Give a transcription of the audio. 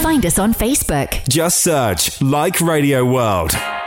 Find us on Facebook. Just search Like Radio World.